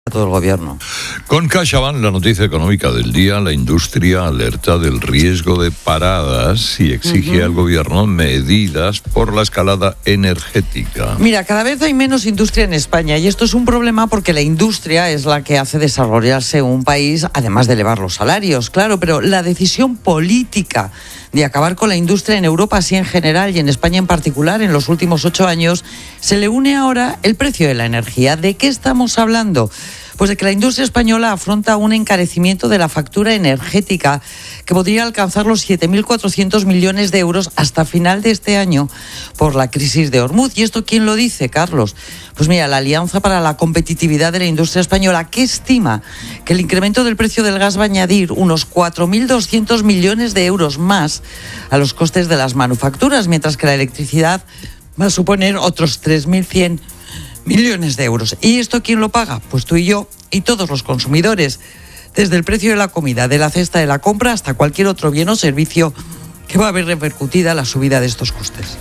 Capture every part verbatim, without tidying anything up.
todo el gobierno. Con CaixaBank, la noticia económica del día: la industria alerta del riesgo de paradas y exige uh-huh. al gobierno medidas por la escalada energética. Mira, cada vez hay menos industria en España y esto es un problema porque la industria es la que hace desarrollarse un país, además de elevar los salarios, claro, pero la decisión política de acabar con la industria en Europa así en general y en España en particular en los últimos ocho años, se le une ahora el precio de la energía. ¿De qué estamos hablando? Pues de que la industria española afronta un encarecimiento de la factura energética que podría alcanzar los siete mil cuatrocientos millones de euros hasta final de este año por la crisis de Hormuz. ¿Y esto quién lo dice, Carlos? Pues mira, la Alianza para la Competitividad de la Industria Española, que estima que el incremento del precio del gas va a añadir unos cuatro mil doscientos millones de euros más a los costes de las manufacturas, mientras que la electricidad va a suponer otros tres mil cien millones de euros. ¿Y esto quién lo paga? Pues tú y yo y todos los consumidores, desde el precio de la comida, de la cesta de la compra, hasta cualquier otro bien o servicio que va a ver repercutida la subida de estos costes.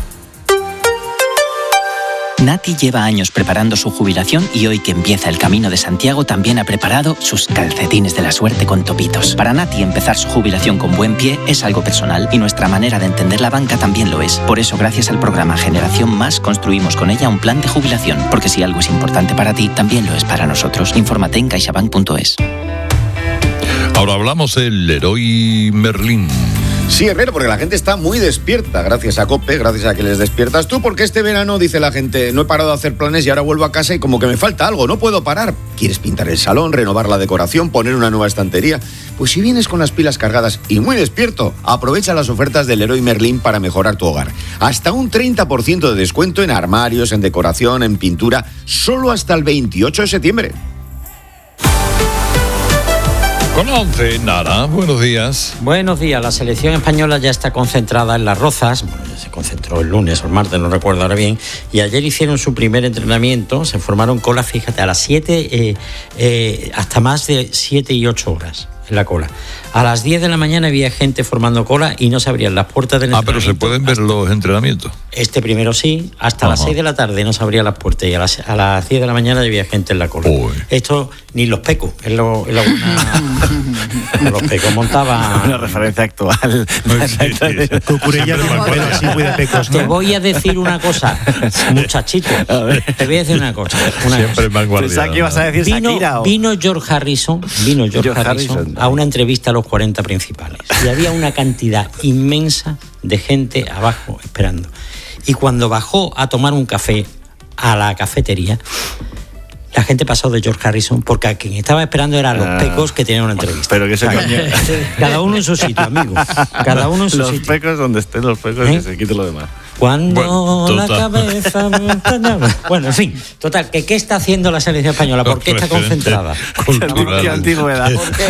Nati lleva años preparando su jubilación y hoy que empieza el Camino de Santiago también ha preparado sus calcetines de la suerte con topitos. Para Nati, empezar su jubilación con buen pie es algo personal y nuestra manera de entender la banca también lo es. Por eso, gracias al programa Generación Más, construimos con ella un plan de jubilación. Porque si algo es importante para ti, también lo es para nosotros. Infórmate en caixabank punto es. Ahora hablamos del Leroy Merlin. Sí, Herrero, porque la gente está muy despierta, gracias a COPE, gracias a que les despiertas tú, porque este verano, dice la gente, no he parado de hacer planes y ahora vuelvo a casa y como que me falta algo, no puedo parar. ¿Quieres pintar el salón, renovar la decoración, poner una nueva estantería? Pues si vienes con las pilas cargadas y muy despierto, aprovecha las ofertas del Leroy Merlin para mejorar tu hogar. Hasta un treinta por ciento de descuento en armarios, en decoración, en pintura, solo hasta el veintiocho de septiembre. Con once, Nara, buenos días. Buenos días, la selección española ya está concentrada en Las Rozas, bueno, ya se concentró el lunes o el martes, no recuerdo ahora bien, y ayer hicieron su primer entrenamiento, se formaron cola, fíjate, a las siete, eh, eh, hasta más de siete y ocho horas en la cola. A las diez de la mañana había gente formando cola y no se abrían las puertas del ah, entrenamiento. Ah, pero se pueden ver los entrenamientos. Este primero sí, hasta Ajá. las seis de la tarde no se abrían las puertas y a las, a las diez de la mañana había gente en la cola. Uy. Esto ni los pecos, es lo, es lo una, los pecos montaban. Una referencia actual. Cucurella sí, muy de pecos, ¿no? Te voy a decir una cosa, muchachito. Te voy a decir una cosa. Una Siempre vanguardia. Pensaba que ibas a decir vino, Shakira. O... Vino George Harrison, vino George, George Harrison, Harrison a una entrevista a los cuarenta principales. Y había una cantidad inmensa de gente abajo esperando. Y cuando bajó a tomar un café a la cafetería, la gente pasó de George Harrison porque a quien estaba esperando eran los ah, pecos que tenían una entrevista. Pero que se coño. Cada uno en su sitio, amigo. Cada uno en su los sitio. Los pecos donde estén los pecos, ¿eh? Que se quite lo demás. Cuando bueno, la cabeza montaña... Bueno, en fin, total, ¿qué, ¿qué está haciendo la selección española? ¿Por qué está concentrada? ¿Qué antigüedad? ¿Por qué?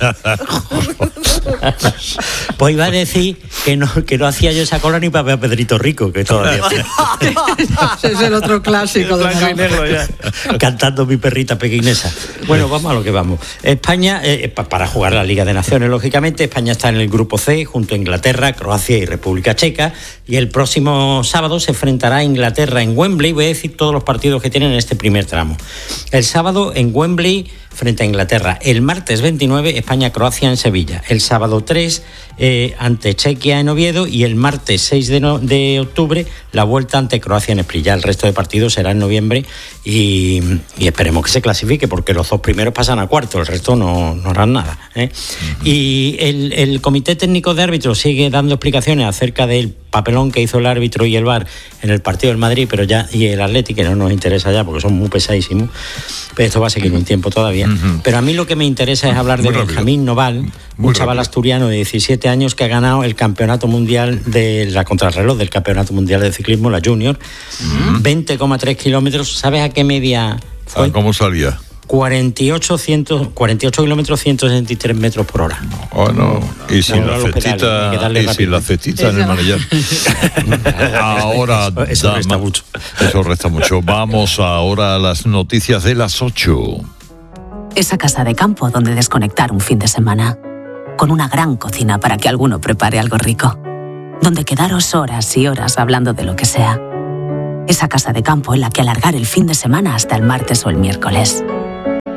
Pues iba a decir que no, que no hacía yo esa cola ni para ver a Pedrito Rico, que todavía ese es el otro clásico de blanco y negro ya. Cantando mi perrita pequinesa. Bueno, vamos a lo que vamos. España, eh, para jugar la Liga de Naciones, lógicamente, España está en el grupo C, junto a Inglaterra, Croacia y República Checa, y el próximo sábado se enfrentará a Inglaterra en Wembley. Voy a decir todos los partidos que tienen en este primer tramo. El sábado en Wembley frente a Inglaterra. El martes veintinueve, España-Croacia en Sevilla. El sábado tres, eh, ante Chequia en Oviedo. Y el martes seis de, no, de octubre, la vuelta ante Croacia en Split. Ya el resto de partidos será en noviembre y, y esperemos que se clasifique, porque los dos primeros pasan a cuarto, el resto no, no harán nada, ¿eh? Uh-huh. Y el, el Comité Técnico de Árbitros sigue dando explicaciones acerca del papelón que hizo el árbitro y el V A R en el partido del Madrid, pero ya, y el Atleti, que no nos interesa ya porque son muy pesadísimos, pero esto va a seguir un tiempo todavía. Uh-huh. Pero a mí lo que me interesa es hablar muy de rápido. Benjamín Noval, muy un chaval rápido. asturiano de diecisiete años que ha ganado el campeonato mundial de la contrarreloj del campeonato mundial de ciclismo, la Junior, uh-huh. veinte coma tres kilómetros. ¿Sabes a qué media fue? ¿A ¿Cómo salía? cuarenta y ocho kilómetros, ciento sesenta y tres metros por hora. Bueno, no, y sin la cestita, y sin la cestita en el manillar. Ahora eso, eso resta mucho. Eso resta mucho. Vamos ahora a las noticias de las ocho. Esa casa de campo donde desconectar un fin de semana. Con una gran cocina para que alguno prepare algo rico. Donde quedaros horas y horas hablando de lo que sea. Esa casa de campo en la que alargar el fin de semana hasta el martes o el miércoles.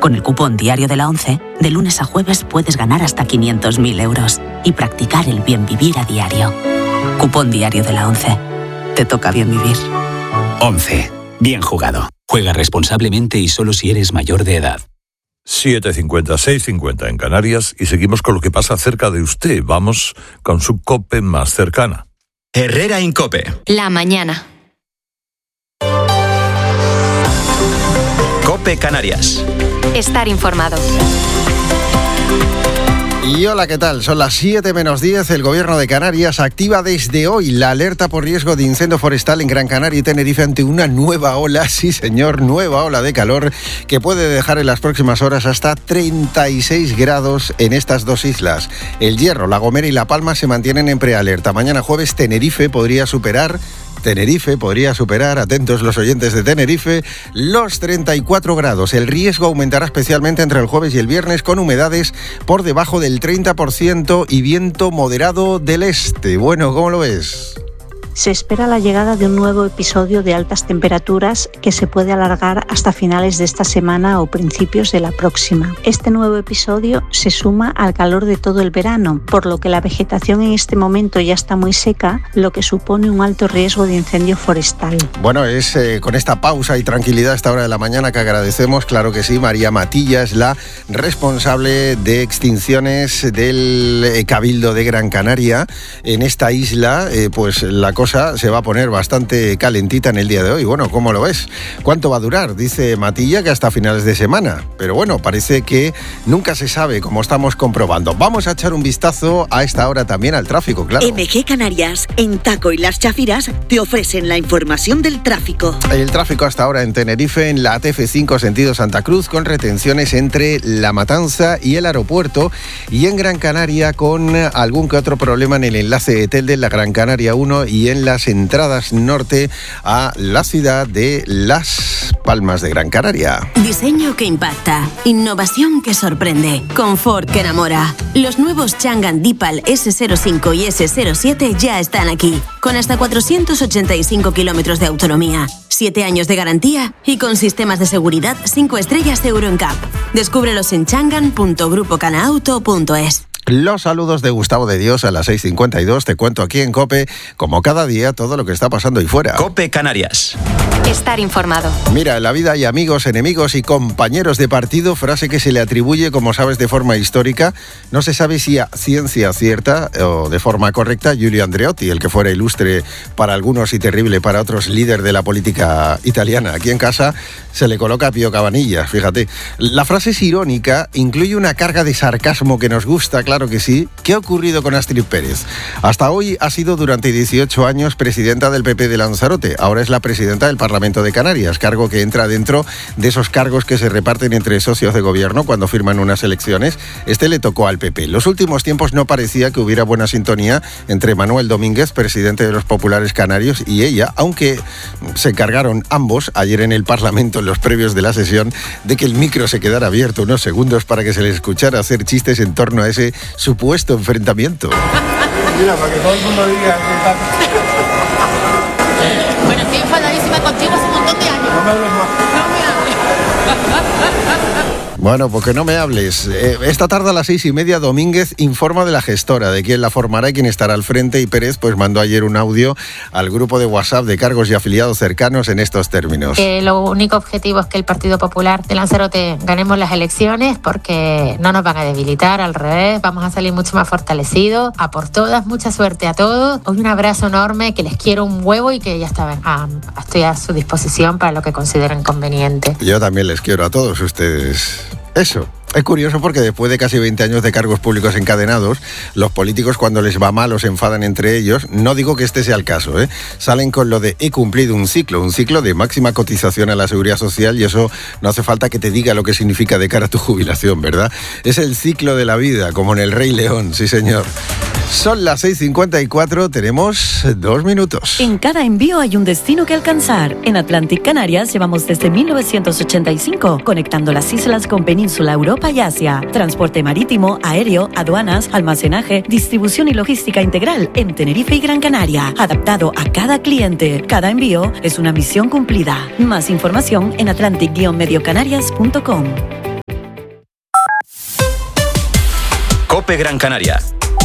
Con el cupón diario de la ONCE, de lunes a jueves puedes ganar hasta quinientos mil euros y practicar el bien vivir a diario. Cupón diario de la ONCE. Te toca bien vivir. ONCE. Bien jugado. Juega responsablemente y solo si eres mayor de edad. siete cincuenta, seis cincuenta en Canarias y seguimos con lo que pasa cerca de usted. Vamos con su COPE más cercana. Herrera Incope. La mañana. COPE Canarias. Estar informado. Y hola, ¿qué tal? Son las siete menos diez. El Gobierno de Canarias activa desde hoy la alerta por riesgo de incendio forestal en Gran Canaria y Tenerife ante una nueva ola, sí señor, nueva ola de calor que puede dejar en las próximas horas hasta treinta y seis grados en estas dos islas. El Hierro, La Gomera y La Palma se mantienen en prealerta. Mañana jueves Tenerife podría superar Tenerife podría superar, atentos los oyentes de Tenerife, los treinta y cuatro grados. El riesgo aumentará especialmente entre el jueves y el viernes con humedades por debajo del treinta por ciento y viento moderado del este. Bueno, ¿cómo lo ves? Se espera la llegada de un nuevo episodio de altas temperaturas que se puede alargar hasta finales de esta semana o principios de la próxima. Este nuevo episodio se suma al calor de todo el verano, por lo que la vegetación en este momento ya está muy seca, lo que supone un alto riesgo de incendio forestal. Bueno, es eh, con esta pausa y tranquilidad a esta hora de la mañana que agradecemos, claro que sí. María Matilla es la responsable de extinciones del eh, Cabildo de Gran Canaria. En esta isla, eh, pues la cosa se va a poner bastante calentita en el día de hoy. Bueno, ¿cómo lo ves? ¿Cuánto va a durar? Dice Matilla que hasta finales de semana. Pero bueno, parece que nunca se sabe, como estamos comprobando. Vamos a echar un vistazo a esta hora también al tráfico, claro. M G Canarias, en Taco y Las Chafiras, te ofrecen la información del tráfico. El tráfico hasta ahora en Tenerife, en la A T F cinco sentido Santa Cruz, con retenciones entre La Matanza y el aeropuerto. Y en Gran Canaria, con algún que otro problema en el enlace de Telde, la Gran Canaria uno, y en en las entradas norte a la ciudad de Las Palmas de Gran Canaria. Diseño que impacta, innovación que sorprende, confort que enamora. Los nuevos Changan Deepal ese cero cinco y ese cero siete ya están aquí, con hasta cuatrocientos ochenta y cinco kilómetros de autonomía, siete años de garantía y con sistemas de seguridad cinco estrellas Euro N C A P. Descúbrelos en changan punto grupo canauto punto es. Los saludos de Gustavo de Dios a las seis cincuenta y dos. Te cuento aquí en COPE, como cada día, todo lo que está pasando ahí fuera. COPE Canarias. Estar informado. Mira, en la vida hay amigos, enemigos y compañeros de partido, frase que se le atribuye, como sabes, de forma histórica. No se sabe si a ciencia cierta o de forma correcta, Giulio Andreotti, el que fuera ilustre para algunos y terrible para otros, líder de la política italiana. Aquí en casa se le coloca Pío Cabanillas, fíjate. La frase es irónica, incluye una carga de sarcasmo que nos gusta, claro. Claro que sí. ¿Qué ha ocurrido con Astrid Pérez? Hasta hoy ha sido durante dieciocho años presidenta del P P de Lanzarote. Ahora es la presidenta del Parlamento de Canarias, cargo que entra dentro de esos cargos que se reparten entre socios de gobierno cuando firman unas elecciones. Este le tocó al P P. En los últimos tiempos no parecía que hubiera buena sintonía entre Manuel Domínguez, presidente de los Populares Canarios, y ella, aunque se encargaron ambos ayer en el Parlamento, en los previos de la sesión, de que el micro se quedara abierto unos segundos para que se le escuchara hacer chistes en torno a ese supuesto enfrentamiento. Mira, para que todo el mundo diga que... Bueno, estoy enfadadísima contigo hace un montón de años. No me hables más. No me hables. Bueno, pues que no me hables. Eh, esta tarde a las seis y media, Domínguez informa de la gestora, de quién la formará y quién estará al frente, y Pérez pues mandó ayer un audio al grupo de WhatsApp de cargos y afiliados cercanos en estos términos. Eh, lo único objetivo es que el Partido Popular de Lanzarote ganemos las elecciones, porque no nos van a debilitar, al revés, vamos a salir mucho más fortalecidos. A por todas, mucha suerte a todos. Hoy un abrazo enorme, que les quiero un huevo y que ya está, ah, estoy a su disposición para lo que consideren conveniente. Yo también les quiero a todos ustedes. Eso. Es curioso porque después de casi veinte años de cargos públicos encadenados, los políticos, cuando les va mal o se enfadan entre ellos, no digo que este sea el caso, ¿eh? Salen con lo de he cumplido un ciclo, un ciclo de máxima cotización a la Seguridad Social, y eso no hace falta que te diga lo que significa de cara a tu jubilación, ¿verdad? Es el ciclo de la vida, como en el Rey León, sí señor. Son las seis cincuenta y cuatro, tenemos dos minutos. En cada envío hay un destino que alcanzar. En Atlantic Canarias llevamos desde mil novecientos ochenta y cinco, conectando las islas con Península, Europa y Asia. Transporte marítimo, aéreo, aduanas, almacenaje, distribución y logística integral en Tenerife y Gran Canaria, adaptado a cada cliente. Cada envío es una misión cumplida. Más información en atlantic guion medio canarias punto com. COPE Gran Canaria.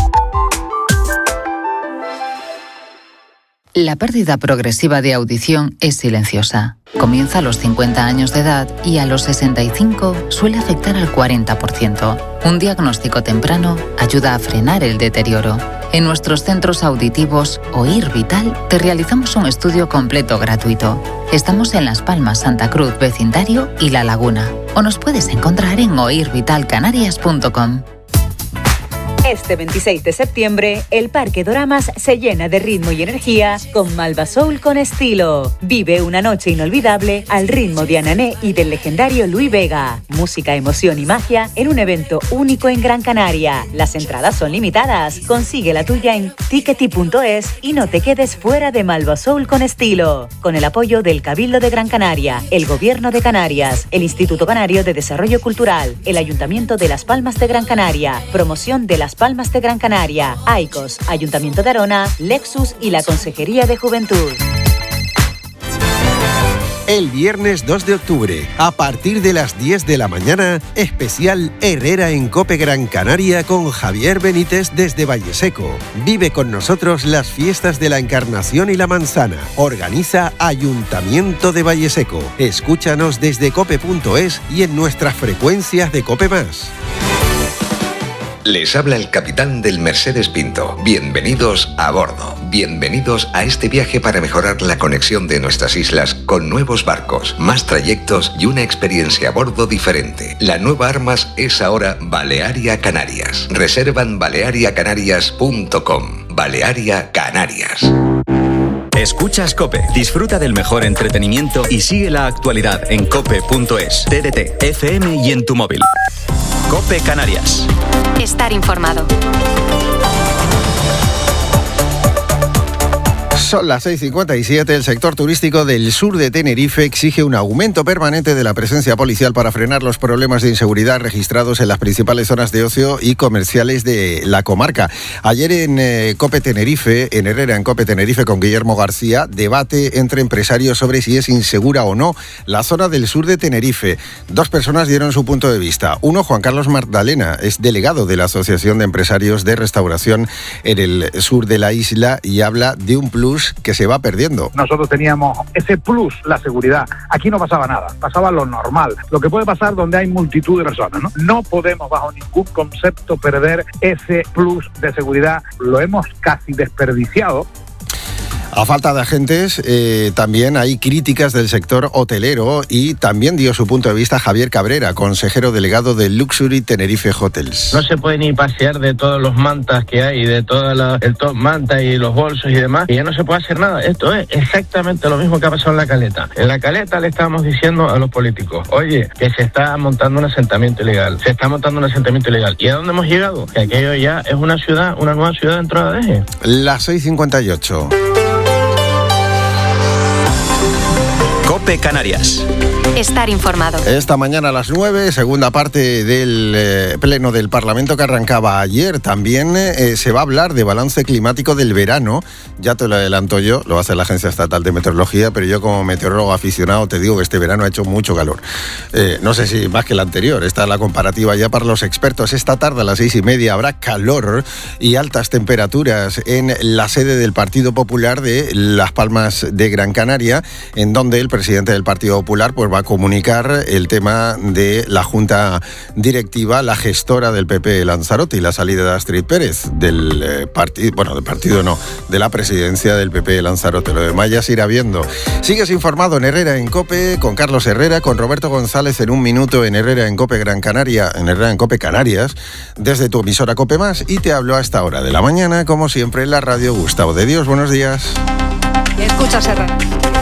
La pérdida progresiva de audición es silenciosa. Comienza a los cincuenta años de edad y a los sesenta y cinco suele afectar al cuarenta por ciento. Un diagnóstico temprano ayuda a frenar el deterioro. En nuestros centros auditivos Oír Vital te realizamos un estudio completo gratuito. Estamos en Las Palmas, Santa Cruz, Vecindario y La Laguna. O nos puedes encontrar en oír vital canarias punto com. Este veintiséis de septiembre, el Parque Doramas se llena de ritmo y energía con Malva Soul con estilo. Vive una noche inolvidable al ritmo de Anané y del legendario Luis Vega. Música, emoción y magia en un evento único en Gran Canaria. Las entradas son limitadas. Consigue la tuya en tickety punto es y no te quedes fuera de Malva Soul con estilo. Con el apoyo del Cabildo de Gran Canaria, el Gobierno de Canarias, el Instituto Canario de Desarrollo Cultural, el Ayuntamiento de Las Palmas de Gran Canaria, promoción de Las Palmas de Gran Canaria, AICOS, Ayuntamiento de Arona, Lexus y la Consejería de Juventud. El viernes dos de octubre, a partir de las diez de la mañana, especial Herrera en COPE Gran Canaria con Javier Benítez desde Valleseco. Vive con nosotros las fiestas de la Encarnación y la Manzana. Organiza Ayuntamiento de Valleseco. Escúchanos desde cope punto es y en nuestras frecuencias de COPE más. Les habla el capitán del Mercedes Pinto. Bienvenidos a bordo. Bienvenidos a este viaje para mejorar la conexión de nuestras islas con nuevos barcos, más trayectos y una experiencia a bordo diferente. La nueva Armas es ahora Balearia Canarias. Reservan balearia canarias punto com. Balearia Canarias. Escuchas COPE. Disfruta del mejor entretenimiento y sigue la actualidad en cope punto es, T D T, F M y en tu móvil. COPE Canarias. Estar informado. Son las seis cincuenta y siete. El sector turístico del sur de Tenerife exige un aumento permanente de la presencia policial para frenar los problemas de inseguridad registrados en las principales zonas de ocio y comerciales de la comarca. Ayer en eh, COPE Tenerife, en Herrera en COPE Tenerife con Guillermo García, debate entre empresarios sobre si es insegura o no la zona del sur de Tenerife. Dos personas dieron su punto de vista. Uno, Juan Carlos Magdalena, es delegado de la Asociación de Empresarios de Restauración en el sur de la isla y habla de un plus que se va perdiendo. Nosotros teníamos ese plus, la seguridad. Aquí no pasaba nada, pasaba lo normal. Lo que puede pasar donde hay multitud de personas, ¿no? No podemos bajo ningún concepto perder ese plus de seguridad. Lo hemos casi desperdiciado. A falta de agentes, eh, también hay críticas del sector hotelero y también dio su punto de vista Javier Cabrera, consejero delegado de Luxury Tenerife Hotels. No se puede ni pasear de todos los mantas que hay, de todo la, el top manta y los bolsos y demás, y ya no se puede hacer nada. Esto es exactamente lo mismo que ha pasado en La Caleta. En La Caleta le estábamos diciendo a los políticos, oye, que se está montando un asentamiento ilegal, se está montando un asentamiento ilegal. ¿Y a dónde hemos llegado? Que aquello ya es una ciudad, una nueva ciudad dentro de la D G. Las seis cincuenta y ocho. COPE Canarias. Estar informado. Esta mañana a las nueve, segunda parte del eh, pleno del Parlamento que arrancaba ayer. También eh, se va a hablar de balance climático del verano. Ya te lo adelanto yo, lo va a hacer la Agencia Estatal de Meteorología, pero yo como meteorólogo aficionado te digo que este verano ha hecho mucho calor. Eh, no sé si más que el anterior. Esta es la comparativa ya para los expertos. Esta tarde a las seis y media habrá calor y altas temperaturas en la sede del Partido Popular de Las Palmas de Gran Canaria, en donde el presidente del Partido Popular pues va a comunicar el tema de la Junta Directiva, la gestora del P P Lanzarote y la salida de Astrid Pérez del eh, partido, bueno, del partido no, de la presidencia del P P Lanzarote. Lo demás ya se irá viendo. Sigues informado en Herrera en COPE, con Carlos Herrera, con Roberto González en un minuto en Herrera en COPE Gran Canaria, en Herrera en COPE Canarias, desde tu emisora COPE Más, y te hablo a esta hora de la mañana, como siempre, en la radio Gustavo de Dios. Buenos días. Escuchas Herrera.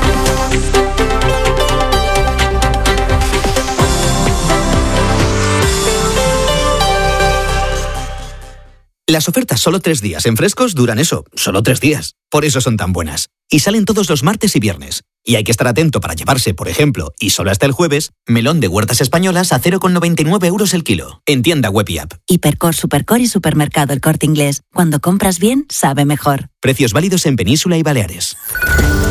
Las ofertas solo tres días en Frescos duran eso, solo tres días. Por eso son tan buenas. Y salen todos los martes y viernes. Y hay que estar atento para llevarse, por ejemplo, y solo hasta el jueves, melón de Huertas Españolas a cero coma noventa y nueve euros el kilo. En tienda web y app. Hipercor, Supercor y Supermercado El Corte Inglés. Cuando compras bien, sabe mejor. Precios válidos en Península y Baleares.